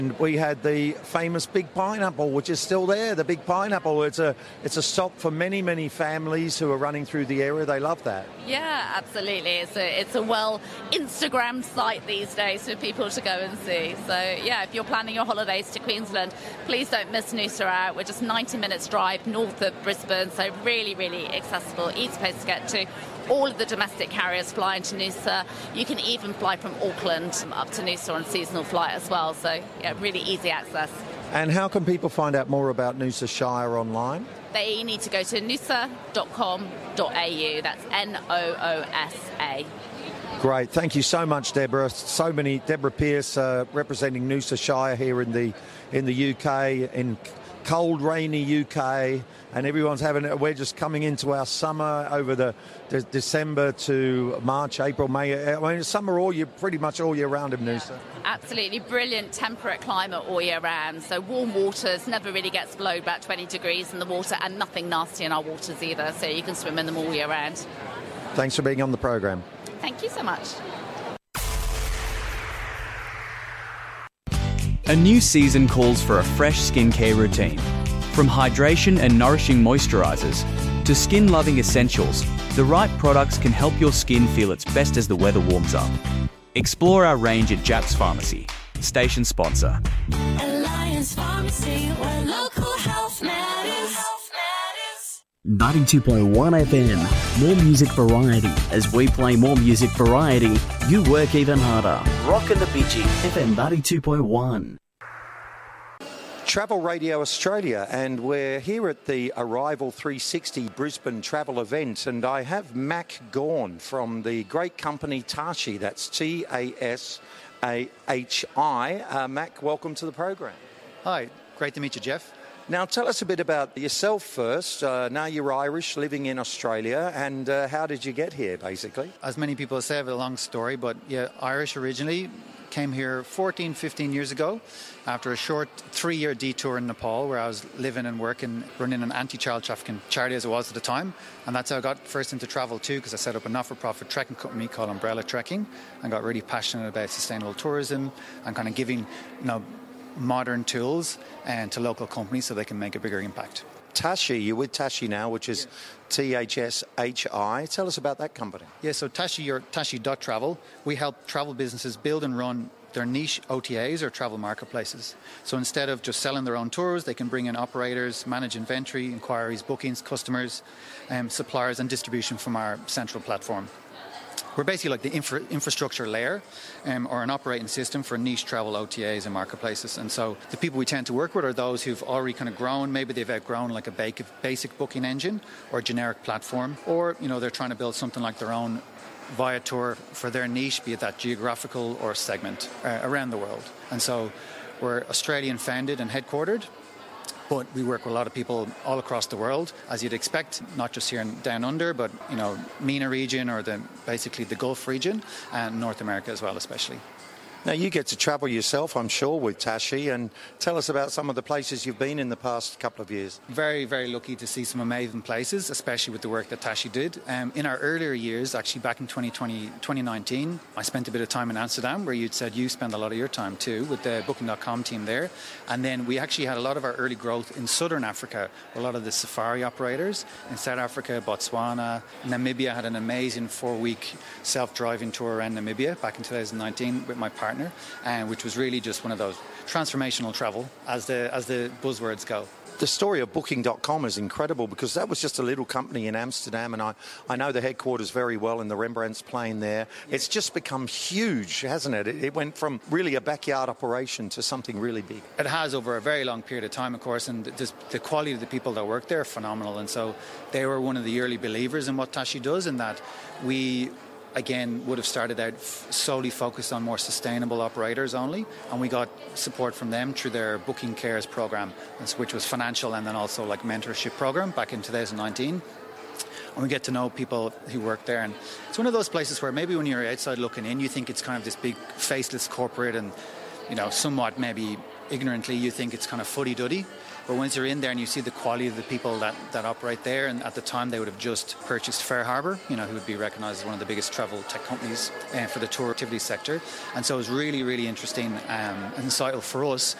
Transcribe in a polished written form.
We had the famous Big Pineapple, which is still there, the Big Pineapple. It's a stop for many, many families who are running through the area. They love that. Yeah, absolutely. It's a well Instagrammed site these days for people to go and see. So, yeah, if you're planning your holidays to Queensland, please don't miss Noosa out. We're just 90 minutes drive north of Brisbane, so really, really accessible, easy place to get to. All of the domestic carriers fly into Noosa. You can even fly from Auckland up to Noosa on seasonal flight as well. So, yeah, really easy access. And how can people find out more about Noosa Shire online? They need to go to noosa.com.au. That's Noosa. Great. Thank you so much, Deborah. So many. Deborah Pearce representing Noosa Shire here in the UK, in cold, rainy UK, and everyone's we're just coming into our summer over the December to March, April, May. I mean, summer pretty much all year round in Noosa. Absolutely brilliant temperate climate all year round. So warm waters, never really gets below about 20 degrees in the water, and nothing nasty in our waters either. So you can swim in them all year round. Thanks for being on the program. Thank you so much. A new season calls for a fresh skincare routine. From hydration and nourishing moisturisers to skin-loving essentials, the right products can help your skin feel its best as the weather warms up. Explore our range at Japs Pharmacy, station sponsor. Alliance Pharmacy, where local health matters. 92.1 FM, more music variety. As we play more music variety, you work even harder. Rockin' the Bitchy, FM 92.1. Travel Radio Australia, and we're here at the Arrival 360 Brisbane travel event, and I have Mac Gawn from the great company Tashi. That's Tashi. Mac, welcome to the program. Hi, great to meet you, Jeff. Now, tell us a bit about yourself first. Now you're Irish, living in Australia, and how did you get here, basically? As many people say, I have a long story, but yeah, Irish originally. Came here 14, 15 years ago after a short 3-year detour in Nepal where I was living and working, running an anti-child trafficking charity as it was at the time. And that's how I got first into travel too, because I set up a not-for-profit trekking company called Umbrella Trekking and got really passionate about sustainable tourism and kind of giving, modern tools to local companies so they can make a bigger impact. Tashi, you're with Tashi now, which is THSHI. Tell us about that company. Yeah, so Tashi, or Tashi.travel, we help travel businesses build and run their niche OTAs or travel marketplaces. So instead of just selling their own tours, they can bring in operators, manage inventory, inquiries, bookings, customers, suppliers and distribution from our central platform. We're basically like the infrastructure layer or an operating system for niche travel OTAs and marketplaces. And so the people we tend to work with are those who've already kind of grown. Maybe they've outgrown like a basic booking engine or a generic platform. Or, they're trying to build something like their own Viator for their niche, be it that geographical or segment around the world. And so we're Australian founded and headquartered. But we work with a lot of people all across the world, as you'd expect, not just here in Down Under, but, MENA region or basically the Gulf region and North America as well, especially. Now, you get to travel yourself, I'm sure, with Tashi, and tell us about some of the places you've been in the past couple of years. Very, very lucky to see some amazing places, especially with the work that Tashi did. In our earlier years, actually back in 2019, I spent a bit of time in Amsterdam, where you'd said you spend a lot of your time too, with the Booking.com team there. And then we actually had a lot of our early growth in Southern Africa, a lot of the safari operators. In South Africa, Botswana, Namibia had an amazing 4-week self-driving tour around Namibia back in 2019 with my partner. Which was really just one of those transformational travel, as the buzzwords go. The story of Booking.com is incredible, because that was just a little company in Amsterdam, and I know the headquarters very well in the Rembrandt's plane there. It's just become huge, hasn't it? It went from really a backyard operation to something really big. It has, over a very long period of time, of course, and the quality of the people that work there are phenomenal. And so they were one of the early believers in what Tashi does, in that we again would have started out solely focused on more sustainable operators only, and we got support from them through their Booking Cares program, which was financial and then also like mentorship program back in 2019. And we get to know people who work there, and it's one of those places where maybe when you're outside looking in, you think it's kind of this big faceless corporate and somewhat maybe ignorantly you think it's kind of fuddy-duddy. But once you're in there and you see the quality of the people that operate there, and at the time they would have just purchased FareHarbor, who would be recognised as one of the biggest travel tech companies for the tour activity sector. And so it was really, really interesting and insightful for us